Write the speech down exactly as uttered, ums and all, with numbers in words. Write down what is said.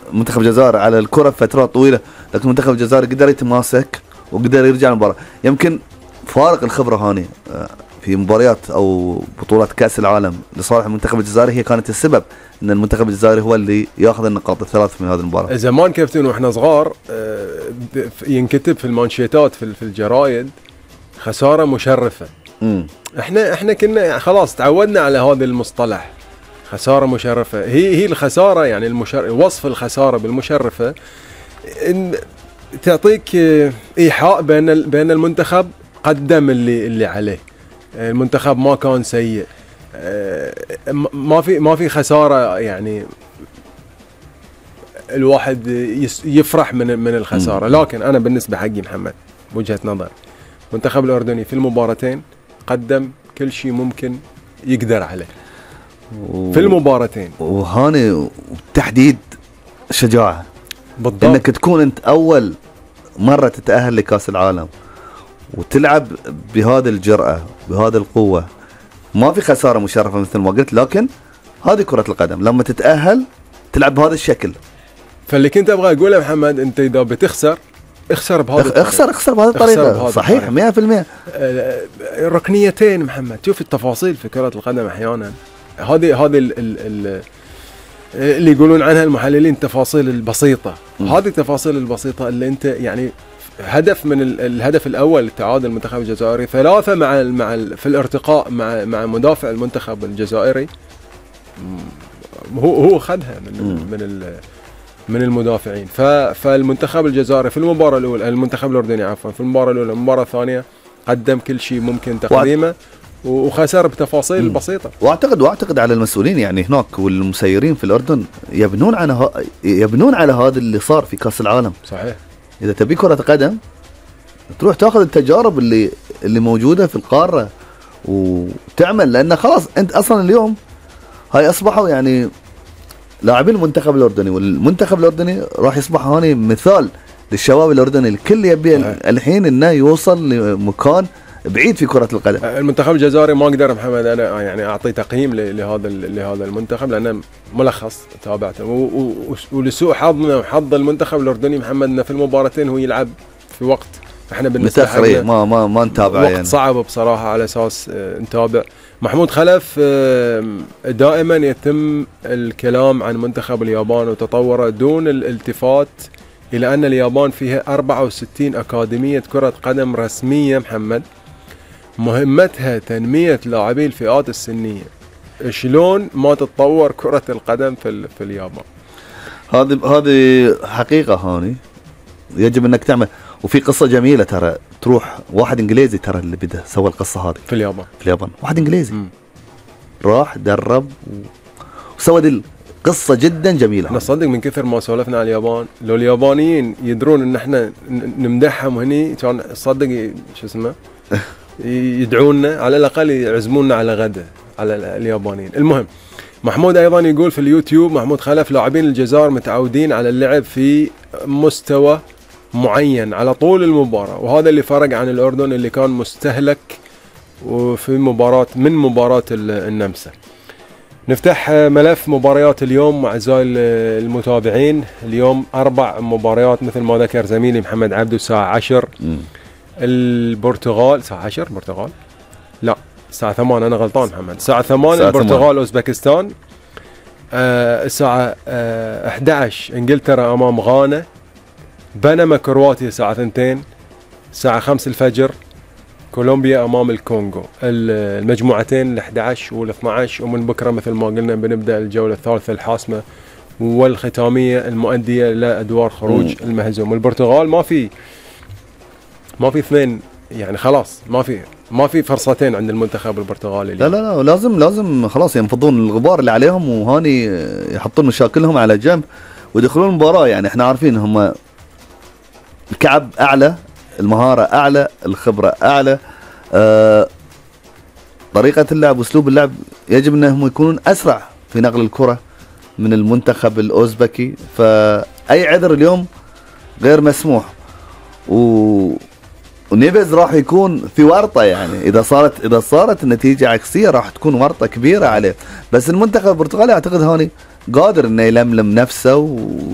منتخب الجزائر على الكره فترات طويله، لكن المنتخب الجزائري قدر يتماسك وقدر يرجع المباراه. يمكن فارق الخبره هاني في مباريات او بطولات كاس العالم لصالح المنتخب الجزائري هي كانت السبب ان المنتخب الجزائري هو اللي ياخذ النقاط الثلاث من هذه المباراه. زمان كابتن واحنا صغار ينكتب في المانشيتات في الجرايد خساره مشرفه. امم احنا احنا كنا خلاص تعودنا على هذا المصطلح خساره مشرفه. هي هي الخساره يعني المشر... وصف الخساره بالمشرفه ان تعطيك ايحاء بان بان المنتخب قدم اللي اللي عليه. المنتخب ما كان سيء، ما في ما في خساره يعني الواحد يفرح من من الخساره. لكن انا بالنسبه حقي محمد بوجهه نظر المنتخب الاردني في المباراتين قدم كل شيء ممكن يقدر عليه و... في المباراتين. وهاني تحديد شجاعه بالضبط، انك تكون انت اول مره تتاهل لكاس العالم وتلعب بهذه الجرأة بهذه القوة. ما في خسارة مشرفة مثل ما قلت، لكن هذه كرة القدم لما تتأهل تلعب بهذا الشكل. فاللي كنت ابغى اقوله محمد انت اذا بتخسر اخسر بهذا اخسر اخسر بهذه الطريقة. صحيح مئة بالمئة. ركنيتين محمد، شوف التفاصيل في كرة القدم احيانا هذه هذه اللي يقولون عنها المحللين التفاصيل البسيطة. هذه التفاصيل البسيطة اللي انت يعني هدف من الهدف الاول التعادل المنتخب الجزائري، ثلاثه مع ال مع ال في الارتقاء مع مع مدافع المنتخب الجزائري هو هو خدها من من من المدافعين. فالمنتخب الجزائري في المباراه الاولى المنتخب الاردني عفوا في المباراه الاولى المباراه الثانيه قدم كل شيء ممكن تقديمه وخسر بتفاصيل بسيطه. واعتقد واعتقد على المسؤولين يعني هناك والمسيرين في الاردن يبنون على يبنون على هذا اللي صار في كاس العالم. صحيح. إذا تبي كرة قدم تروح تاخذ التجارب اللي اللي موجودة في القارة وتعمل، لأن خلاص أنت أصلا اليوم هاي أصبحوا يعني لاعبين المنتخب الأردني، والمنتخب الأردني راح يصبح هاني مثال للشباب الأردني. الكل يبي الحين إنه يوصل لمكان بعيد في كرة القدم. المنتخب الجزائري ما أقدر محمد أنا يعني أعطي تقييم لهذا لهذا المنتخب لأنه ملخص تابعته، ولسوء حظنا وحظ المنتخب الأردني محمد أنه في المباراتين هو يلعب في وقت احنا بالنسبة متأخر ما ما ما نتابع وقت يعني. صعب بصراحة على أساس نتابع. محمود خلف دائما يتم الكلام عن منتخب اليابان وتطوره دون الالتفات إلى أن اليابان فيها أربعة وستين أكاديمية كرة قدم رسمية محمد مهمتها تنمية لاعبي الفئات السنية. شلون ما تتطور كرة القدم في في اليابان؟ هذه هذه حقيقة هاني يجب انك تعمل. وفي قصة جميلة ترى، تروح واحد انجليزي ترى اللي بدا سوى القصة هذه في اليابان. في اليابان واحد انجليزي م. راح درب وسوى دي قصة جدا جميلة. انا صدق من كثر ما سولفنا على اليابان لو اليابانيين يدرون ان احنا نمدحهم هني كان صدق شو اسمه يدعونا على الاقل يعزمونا على غدا على اليابانيين. المهم محمود ايضا يقول في اليوتيوب محمود خلف لاعبين الجزائر متعودين على اللعب في مستوى معين على طول المباراة، وهذا اللي فرق عن الأردن اللي كان مستهلك وفي مباراة من مباراة النمسا. نفتح ملف مباريات اليوم أعزائي المتابعين. اليوم أربع مباريات مثل ما ذكر زميلي محمد عبدو الساعة عشر. م. البرتغال الساعة عشر البرتغال لا الساعة ثمانية أنا غلطان محمد الساعة ثمانية البرتغال أوزبكستان. آه الساعة آه أحد عشر إنجلترا أمام غانا. بنما كرواتيا الساعة اثنتين. الساعة خمسة الفجر كولومبيا أمام الكونغو. المجموعتين ال أحد عشر وال اثني عشر، ومن بكرة مثل ما قلنا بنبدأ الجولة الثالثة الحاسمة والختامية المؤدية إلى أدوار خروج م. المهزوم. البرتغال ما في ما في اثنين يعني خلاص ما في ما في فرصتين عند المنتخب البرتغالي. لا لا لا لازم لازم خلاص ينفضون الغبار اللي عليهم وهاني يحطون مشاكلهم على جنب ويدخلون المباراة. يعني احنا عارفين هم الكعب أعلى، المهارة أعلى، الخبرة أعلى، أه طريقة اللعب وأسلوب اللعب يجب أنهم يكونون أسرع في نقل الكرة من المنتخب الأوزبكي. فأي عذر اليوم غير مسموح. و ونيفيز راح يكون في ورطة يعني إذا صارت إذا صارت النتيجة عكسية راح تكون ورطة كبيرة عليه. بس المنتخب البرتغالي أعتقد هاني قادر إنه يلملم نفسه و